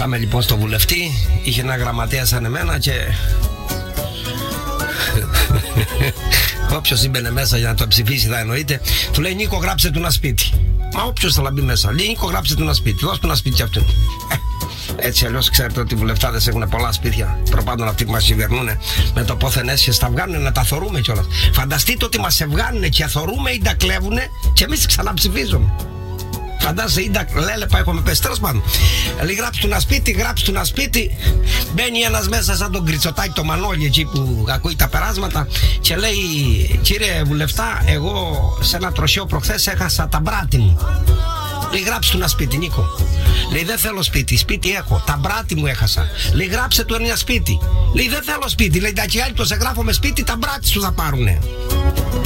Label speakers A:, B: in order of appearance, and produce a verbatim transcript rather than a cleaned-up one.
A: Πάμε λοιπόν στο βουλευτή. Είχε ένα γραμματέα σαν εμένα και όποιος μπαινε μέσα για να το ψηφίσει, θα εννοείται, του λέει Νίκο, γράψε του ένα σπίτι. Μα όποιος θα μπει μέσα, λέει Νίκο, γράψε του ένα σπίτι. Δώσ' του ένα σπίτι αυτόν. Έτσι αλλιώς ξέρετε ότι οι βουλευτάδες έχουν πολλά σπίτια. Προπάντων αυτοί που μας κυβερνούν με το πόθεν έσχες τα βγάνουν να τα θωρούμε κιόλας. Φανταστείτε ότι μας ευγάνουν και θωρούμε ή τα κλέβουνε και εμείς ξαναψηφίζουμε. Φαντάζεσαι, ή τα λέλεπα έχουμε πέσει. Τέλος πάντων, λέει γράψε του ένα σπίτι, γράψε του ένα σπίτι. Μπαίνει ένας μέσα σαν τον Κριτσοτάκη το Μανώλη εκεί που ακούει τα περάσματα και λέει κύριε βουλευτά, εγώ σε ένα τροχαίο προχθές έχασα τα μπράτη μου. Λέει γράψε του ένα σπίτι, Νίκο. Λέει δεν θέλω σπίτι, σπίτι έχω, τα μπράτη μου έχασα. Λέει γράψε του ένα σπίτι. Λέει δεν θέλω σπίτι, λέει τα άλλοι το σε γράφω με σπίτι, τα μπράτη σου θα πάρουνε.